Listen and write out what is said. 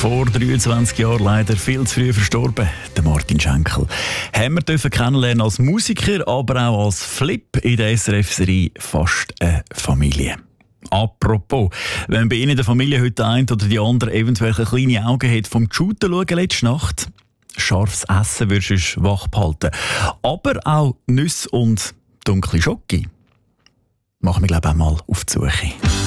Vor 23 Jahren leider viel zu früh verstorben, der Martin Schenkel. Haben wir dürfen kennenlernen als Musiker, aber auch als Flip in der SRF-Serie «Fast eine Familie». Apropos, wenn bei Ihnen in der Familie heute der eine oder die andere eventuell kleine Augen hat vom Shooten schauen letzte Nacht, scharfes Essen würdest du wach behalten. Aber auch Nüsse und dunkle Schoki. Machen wir, glaube ich, auch mal auf die Suche.